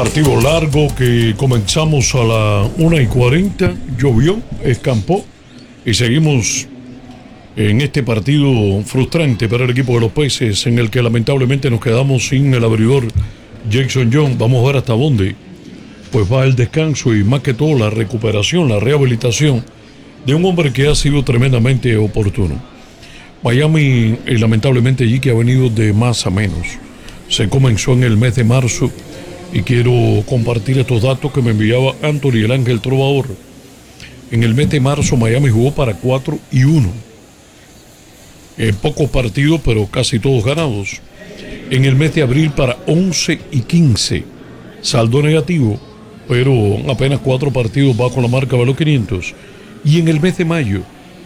Partido largo que comenzamos a la 1:40, llovió, escampó y seguimos en este partido frustrante para el equipo de los Peces, en el que lamentablemente nos quedamos sin el abridor Jackson John. Vamos a ver hasta dónde pues va el descanso y más que todo la recuperación, la rehabilitación de un hombre que ha sido tremendamente oportuno. Miami, lamentablemente, allí que ha venido de más a menos. Se comenzó en el mes de marzo y quiero compartir estos datos que me enviaba Anthony el Ángel Trovador. En el mes de marzo Miami jugó para 4-1. Pocos partidos, pero casi todos ganados. En el mes de abril para 11-15. Saldo negativo, pero apenas 4 partidos bajo la marca de los 500. Y en el mes de mayo,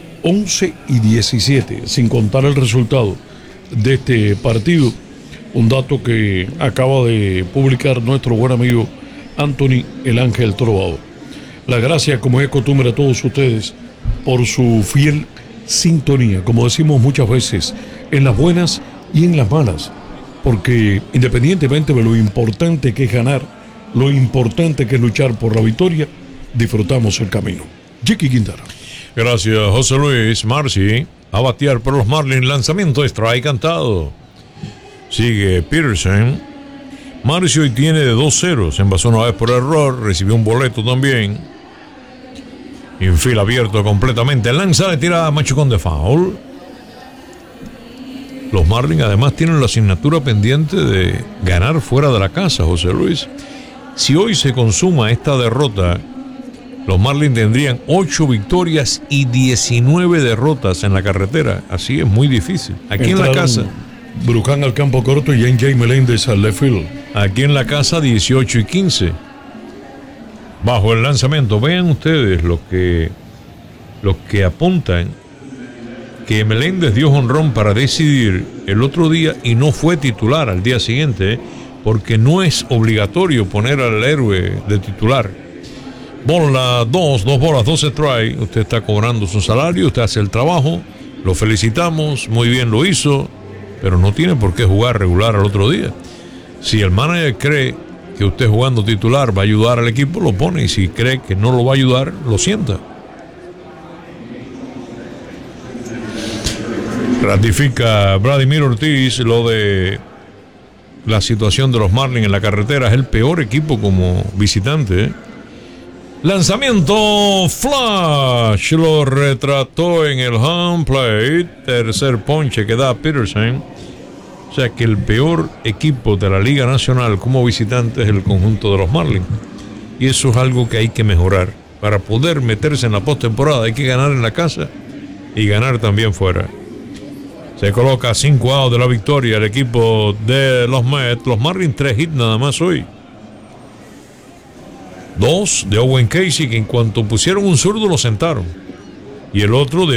11-17, sin contar el resultado de este partido. Un dato que acaba de publicar nuestro buen amigo Anthony el Ángel Trovador. Las gracias, como es costumbre, a todos ustedes por su fiel sintonía, como decimos muchas veces, en las buenas y en las malas, porque independientemente de lo importante que es ganar, lo importante que es luchar por la victoria, disfrutamos el camino. Jackie Quintana. Gracias, José Luis. Marcy a batear por los Marlins. Lanzamiento, strike cantado. Sigue Peterson. Marcy hoy tiene de 2-0. Se envasó una vez por error. Recibió un boleto también. Infila abierto completamente. Lanza de tirada, machucón de foul. Los Marlins además tienen la asignatura pendiente de ganar fuera de la casa, José Luis. Si hoy se consuma esta derrota, los Marlins tendrían 8 victorias y 19 derrotas en la carretera. Así es muy difícil. Aquí en la casa, Bruján al campo corto y J. Meléndez al left field. Aquí en la casa 18-15. Bajo el lanzamiento. Vean ustedes lo que apuntan. Que Meléndez dio jonrón para decidir el otro día y no fue titular al día siguiente, porque no es obligatorio poner al héroe de titular. Bola 2 bolas, 2 strikes. Usted está cobrando su salario, usted hace el trabajo, lo felicitamos, muy bien lo hizo, pero no tiene por qué jugar regular al otro día. Si el manager cree que usted jugando titular va a ayudar al equipo, lo pone, y si cree que no lo va a ayudar, lo sienta. Ratifica Vladimir Ortiz lo de la situación de los Marlins en la carretera. Es el peor equipo como visitante. Lanzamiento flash, lo retrató en el home plate. Tercer ponche que da Peterson. O sea que el peor equipo de la Liga Nacional como visitante es el conjunto de los Marlins. Y eso es algo que hay que mejorar. Para poder meterse en la postemporada hay que ganar en la casa y ganar también fuera. Se coloca 5 outs de la victoria el equipo de los Mets. Los Marlins 3 hits nada más hoy. 2 de Owen Casey, que en cuanto pusieron un zurdo lo sentaron. Y el otro de